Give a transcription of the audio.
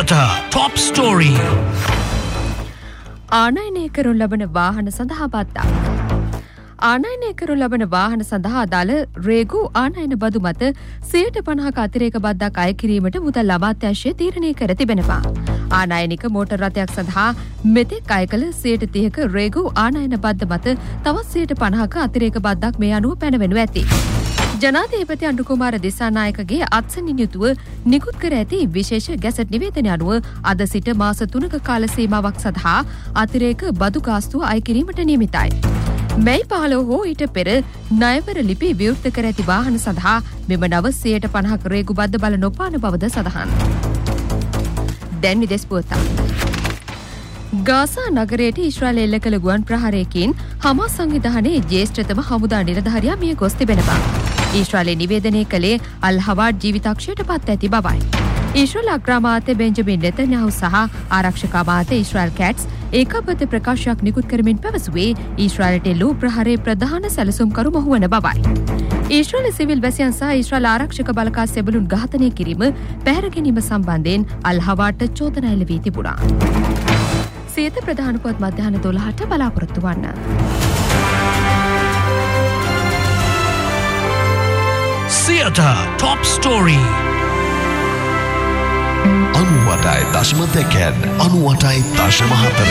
Theatre Top Story. ආනයනය කරනු ලබන වාහන සඳහා බද්දක්. ආනයනය කරනු ලබන වාහන සඳහා අදාළ රේගු ආනයන බදු මත 50% අතිරේක බද්දක් අය කිරීමට මුදල් අමාත්‍යාංශය තීරණය කර තිබෙනවා. ආනයනික මෝටර් රථයක් සඳහා මෙතෙක් අය කළ 30%ක රේගු ආනයන බද්ද මත තවත් 50%ක අතිරේක බද්දක් මේ අනුව පැනවෙනු ඇති. ජනාධිපති අනුකුමාර දිසානායකගේ අත්සනින් යුතුව නිකුත් කර ඇති විශේෂ ගැසට් නිවේදනය අනුව අද සිට මාස 3ක කාල සීමාවක් සඳහා අතිරේක බදු ගාස්තුව අය කිරීමට නියමිතයි. මැයි 15 හෝ ඊට පෙර ණයවර ලිපි විවෘත කර ඇති වාහන සඳහා මෙම නව 50% රේගු බද්ද බල නොපාන බවද සඳහන්. දැන් විදෙස් පුවතක්. ගාසා නගරයට ඊශ්‍රායලය එල්ල කළ ගුවන් ප්‍රහාරයකින් හමාස් සංවිධානයේ ජ්‍යෙෂ්ඨතම හමුදා නිලධාරියා මිය ගොස් තිබෙනවා. ඊශ්‍රායලය නිවේදනය කළේ අල් හවාඩ් ජීවිතක්ෂයට පත් ඇති බවයි. ඊශ්‍රායල අග්‍රාමාත්‍ය බෙන්ජමින් නෙතන්යාහු සහ ආරක්ෂක අමාත්‍ය ඊශ්‍රායල් කැට්ස් ඒකබද්ධ ප්‍රකාශයක් නිකුත් කරමින් පැවසුවේ ඊශ්‍රායලට එල්ලූ ප්‍රහාරයේ ප්‍රධාන සැලසුම්කරු මොහු වන බවයි. ඊශ්‍රායල සිවිල් වැසියන් සහ ඊශ්‍රායල ආරක්ෂක බලකා සෙබළුන් ඝාතනය කිරීම පැහැර ගැනීම සම්බන්ධයෙන් අල් හවාඩ්ට චෝදනා එල්ල වී තිබුණා. සියත ප්‍රධාන පුවත් මධ්‍යහන 12ට බලාපොරොත්තු වන්න. Theatre Top Story. 98.4